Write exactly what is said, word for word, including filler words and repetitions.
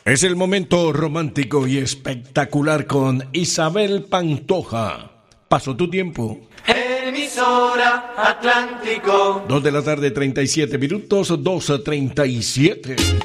Es el momento romántico y espectacular con Isabel Pantoja. Pasó tu tiempo. Emisora Atlántico. Dos de la tarde, treinta y siete minutos, dos treinta y siete.